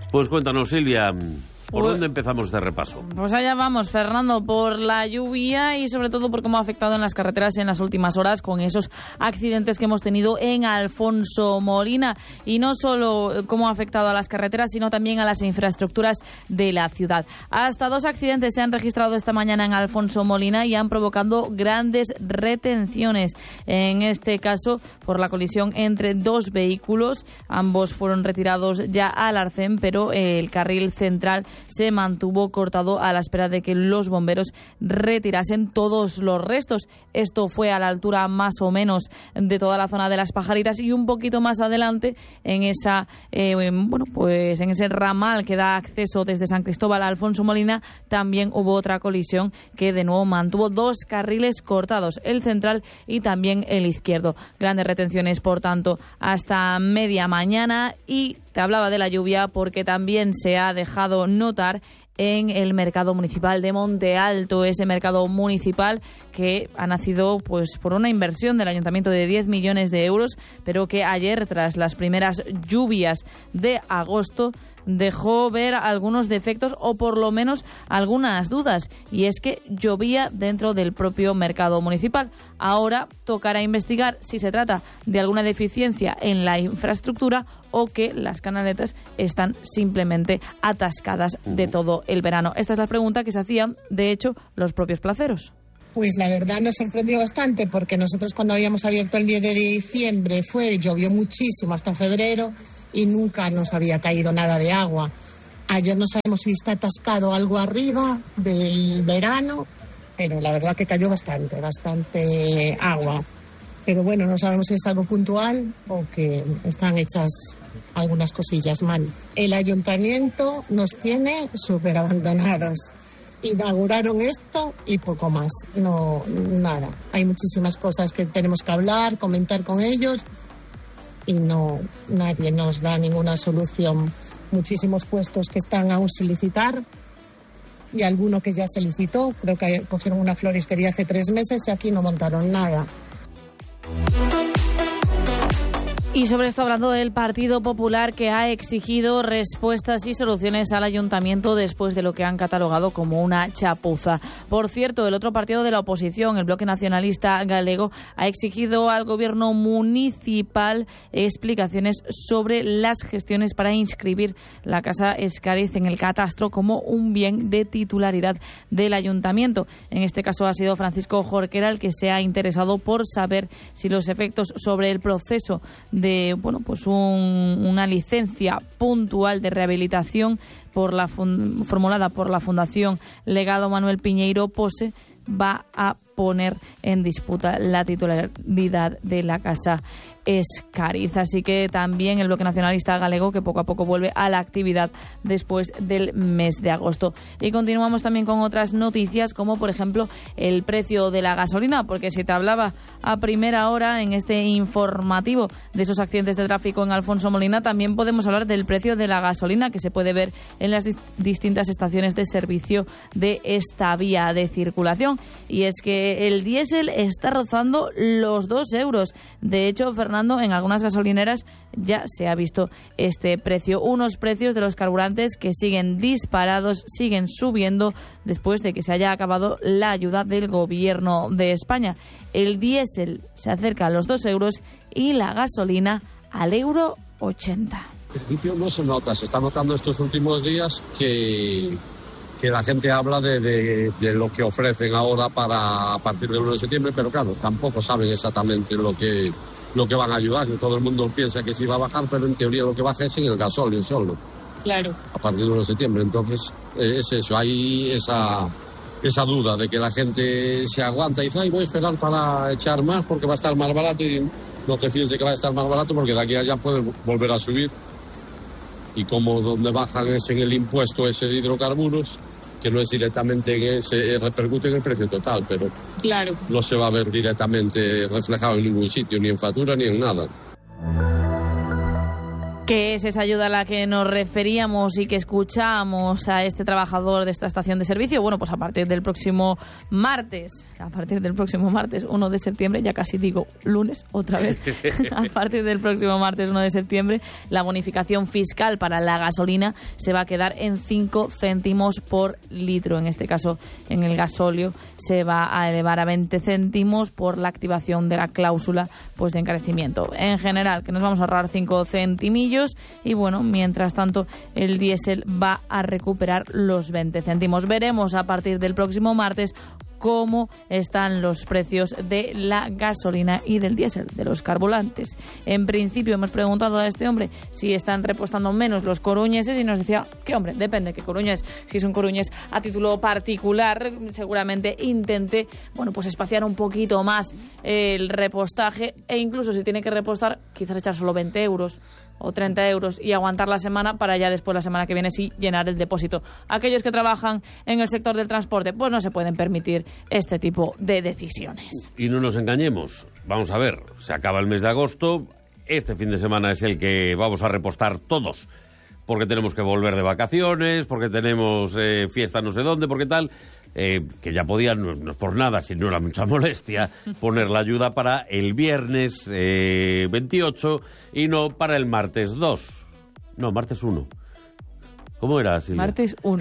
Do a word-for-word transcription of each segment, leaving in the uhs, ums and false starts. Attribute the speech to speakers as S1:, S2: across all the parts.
S1: Pues cuéntanos, Silvia, ¿por
S2: Pues,
S1: dónde empezamos de repaso?
S2: Pues allá vamos, Fernando, por la lluvia y sobre todo por cómo ha afectado en las carreteras en las últimas horas con esos accidentes que hemos tenido en Alfonso Molina. Y no solo cómo ha afectado a las carreteras, sino también a las infraestructuras de la ciudad. Hasta dos accidentes se han registrado esta mañana en Alfonso Molina y han provocado grandes retenciones. En este caso, por la colisión entre dos vehículos. Ambos fueron retirados ya al arcén, pero el carril central se mantuvo cortado a la espera de que los bomberos retirasen todos los restos. Esto fue a la altura más o menos de toda la zona de Las Pajaritas y un poquito más adelante en esa eh, bueno pues en ese ramal que da acceso desde San Cristóbal a Alfonso Molina también hubo otra colisión que de nuevo mantuvo dos carriles cortados, el central y también el izquierdo. Grandes retenciones, por tanto, hasta media mañana. Y te hablaba de la lluvia porque también se ha dejado notar en el mercado municipal de Monte Alto, ese mercado municipal que ha nacido pues por una inversión del ayuntamiento de diez millones de euros, pero que ayer, tras las primeras lluvias de agosto, dejó ver algunos defectos o por lo menos algunas dudas, y es que llovía dentro del propio mercado municipal. Ahora tocará investigar si se trata de alguna deficiencia en la infraestructura o que las canaletas están simplemente atascadas de todo el verano. Esta es la pregunta que se hacían, de hecho, los propios placeros.
S3: Pues la verdad nos sorprendió bastante, porque nosotros cuando habíamos abierto el diez de diciembre fue, llovió muchísimo hasta febrero y nunca nos había caído nada de agua. Ayer no sabemos si está atascado algo arriba del verano, pero la verdad que cayó bastante, bastante agua. Pero bueno, no sabemos si es algo puntual o que están hechas algunas cosillas mal. El ayuntamiento nos tiene súper abandonados. Inauguraron esto y poco más, no nada. Hay muchísimas cosas que tenemos que hablar, comentar con ellos y no nadie nos da ninguna solución. Muchísimos puestos que están aún sin licitar y alguno que ya se licitó. Creo que cogieron una floristería hace tres meses y aquí no montaron nada.
S2: Y sobre esto hablando del Partido Popular, que ha exigido respuestas y soluciones al ayuntamiento después de lo que han catalogado como una chapuza. Por cierto, el otro partido de la oposición, el Bloque Nacionalista Galego, ha exigido al gobierno municipal explicaciones sobre las gestiones para inscribir la Casa Escariz en el catastro como un bien de titularidad del ayuntamiento. En este caso ha sido Francisco Jorquera el que se ha interesado por saber si los efectos sobre el proceso de de bueno pues un, una licencia puntual de rehabilitación por la fun, formulada por la Fundación Legado Manuel Piñeiro Pose va a poner en disputa la titularidad de la Casa Escariz. Así que también el Bloque Nacionalista Galego, que poco a poco vuelve a la actividad después del mes de agosto. Y continuamos también con otras noticias, como por ejemplo el precio de la gasolina, porque si te hablaba a primera hora en este informativo de esos accidentes de tráfico en Alfonso Molina, también podemos hablar del precio de la gasolina que se puede ver en las dis- distintas estaciones de servicio de esta vía de circulación. Y es que el diésel está rozando los dos euros. De hecho, Fernando, en algunas gasolineras ya se ha visto este precio. Unos precios de los carburantes que siguen disparados, siguen subiendo después de que se haya acabado la ayuda del gobierno de España. El diésel se acerca a los dos euros y la gasolina al euro ochenta.
S4: En principio no se nota, se está notando estos últimos días que... que la gente habla de, de, de lo que ofrecen ahora para a partir del uno de septiembre, pero claro, tampoco saben exactamente lo que lo que van a ayudar. Todo el mundo piensa que sí va a bajar, pero en teoría lo que baja es en el gasóleo solo.
S3: Claro.
S4: A partir del uno de septiembre. Entonces, eh, es eso, hay esa esa duda de que la gente se aguanta y dice, ay, voy a esperar para echar más porque va a estar más barato, y no te fíes de que va a estar más barato porque de aquí a allá puede volver a subir. Y como donde bajan es en el impuesto ese de hidrocarburos, que no es directamente, en ese, repercute en el precio total, pero
S3: claro,
S4: no se va a ver directamente reflejado en ningún sitio, ni en factura ni en nada.
S2: ¿Qué es esa ayuda a la que nos referíamos y que escuchamos a este trabajador de esta estación de servicio? Bueno, pues a partir del próximo martes, a partir del próximo martes uno de septiembre, ya casi digo lunes otra vez, a partir del próximo martes uno de septiembre, la bonificación fiscal para la gasolina se va a quedar en cinco céntimos por litro. En este caso, en el gasóleo se va a elevar a veinte céntimos por la activación de la cláusula pues de encarecimiento. En general, que nos vamos a ahorrar cinco centimillos. Y bueno, mientras tanto el diésel va a recuperar los veinte céntimos. Veremos a partir del próximo martes cómo están los precios de la gasolina y del diésel, de los carburantes. En principio hemos preguntado a este hombre si están repostando menos los coruñeses y nos decía que, hombre, depende qué coruñés. Si es un coruñés a título particular, seguramente intente, bueno, pues espaciar un poquito más el repostaje e incluso si tiene que repostar, quizás echar solo veinte euros o treinta euros y aguantar la semana para ya después la semana que viene sí llenar el depósito. Aquellos que trabajan en el sector del transporte pues no se pueden permitir este tipo de decisiones.
S1: Y no nos engañemos, vamos a ver, se acaba el mes de agosto, este fin de semana es el que vamos a repostar todos, porque tenemos que volver de vacaciones, porque tenemos eh, fiesta no sé dónde, porque tal, eh, que ya podían, no, no es por nada, si no era mucha molestia, poner la ayuda para el viernes eh, veintiocho y no para el martes dos. No, martes uno. ¿Cómo era, Silvia?
S2: Martes uno.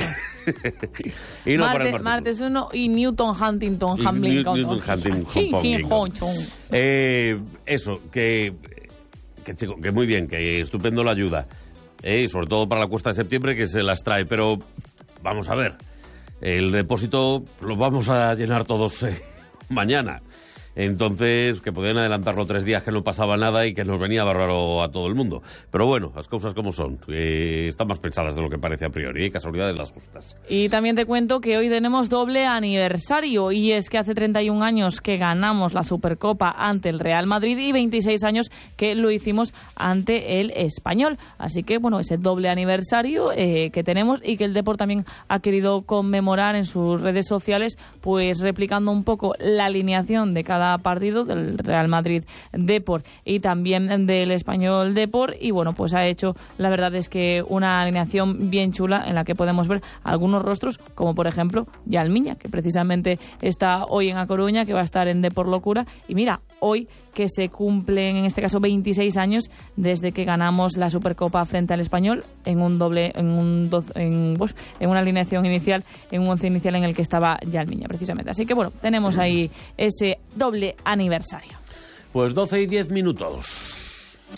S1: y no
S2: Marte,
S1: para el
S2: martes uno y Newton Huntington Hamilton.
S1: Newton Huntington. eh, eso, que, que, chico, que muy bien, que estupendo la ayuda. Eh, sobre todo para la cuesta de septiembre que se las trae, pero vamos a ver, el depósito lo vamos a llenar todos eh, mañana. Entonces, que podían adelantarlo tres días que no pasaba nada y que nos venía bárbaro a todo el mundo. Pero bueno, las cosas como son. Eh, están más pensadas de lo que parece a priori. ¿eh? Casualidades las justas.
S2: Y también te cuento que hoy tenemos doble aniversario. Y es que hace treinta y un años que ganamos la Supercopa ante el Real Madrid y veintiséis años que lo hicimos ante el Español. Así que, bueno, ese doble aniversario eh, que tenemos y que el Depor también ha querido conmemorar en sus redes sociales, pues replicando un poco la alineación de cada partido del Real Madrid Depor y también del Español Depor y bueno, pues ha hecho, la verdad es que una alineación bien chula en la que podemos ver algunos rostros como por ejemplo Yalmiña, que precisamente está hoy en A Coruña, que va a estar en Depor Locura y mira, hoy que se cumplen en este caso veintiséis años desde que ganamos la Supercopa frente al Español en un doble en un do, en, pues, en una alineación inicial, en un once inicial en el que estaba Yalmiña precisamente. Así que bueno, tenemos ahí ese doble aniversario.
S1: Pues doce y diez minutos.